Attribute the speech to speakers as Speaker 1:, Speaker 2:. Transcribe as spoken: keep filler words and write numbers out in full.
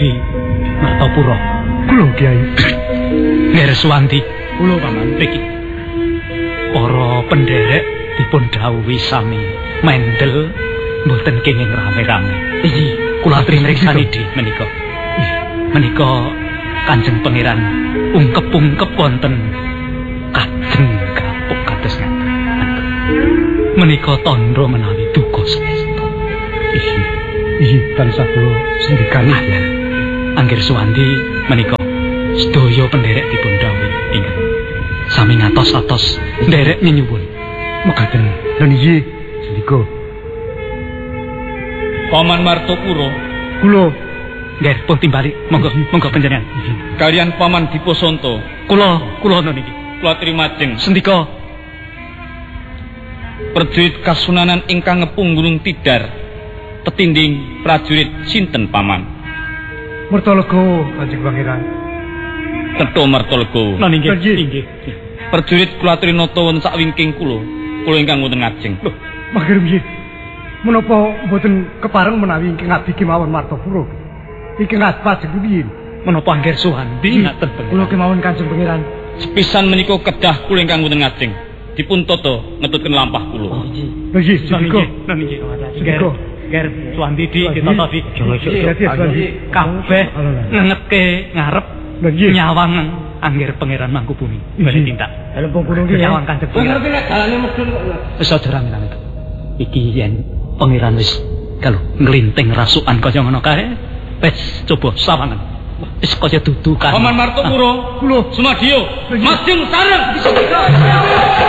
Speaker 1: Di Martapura.
Speaker 2: Kula Kyai.
Speaker 1: Nger Suwanti. Kula paman iki. Para penderek dipun dawuhi sami mendel mboten kenging rame-rame. Iki kula aturi mriksani Di menika. Menika Kanjeng Pangeran ungkep-ungkep wonten kajeng kapuk kados ngaten. Menika tandha menawi duka saestu.
Speaker 2: Iki iki tansah kula sendikani.
Speaker 1: Angger Suwanti menika sedaya penderek dipun dawuhi ingat sami ngatos-atos nderek nyuwun.
Speaker 2: Mekaten lan iki sendika.
Speaker 3: Paman Martapura.
Speaker 2: Kula
Speaker 1: nggih pun timbali monggo monggo panjenengan.
Speaker 3: Kalian Paman Diposonto.
Speaker 1: Kula kula niki.
Speaker 3: Kula trimajeng.
Speaker 1: Sendika
Speaker 3: prajurit kasunanan ingkang ngepung Gunung Tidar tetinding prajurit sinten Paman?
Speaker 2: Mertalegawa Kanjeng Pangeran.
Speaker 3: Ketho Martalegawa.
Speaker 1: Lah nggih nggih.
Speaker 3: Prajurit kula trinata wonten sakwingking kula. Kula ingkang wonten ngajeng.
Speaker 2: Lho, mager nggih. Menapa mboten kepareng menawi ingkang ngabdi kemawon Martapura? Iki ngaspajeng rumiyin.
Speaker 1: Menapa Angger Suwanti ngaten Pangeran?
Speaker 2: Kula kemawon Kanjeng Pangeran.
Speaker 3: Sepisan menika kedah kula ingkang wonten ngajeng. Dipun tata ngetutken lampah kula.
Speaker 1: Oh nggih.
Speaker 2: Lho nggih, sendika.
Speaker 1: Lah nggih. Ger ger Suwanti di ditata di. Kabeh ngengetke ngarep nyawang Angger Pangeran Mangkubumi. Bali tindak.
Speaker 2: Dalem pungkulu nggih.
Speaker 1: Nyawang Kanjeng Pangeran.
Speaker 3: Ngerti nek dalane medhun kok.
Speaker 1: Wis aja rame-rame. Iki yen Pangeran wis kalau nglinting rasukan kaya ngono kae, wis coba sawangan. Wis kaya dudu kan.
Speaker 3: Paman Martapura.
Speaker 2: Kula
Speaker 3: Sumadyo. Majeng sareng.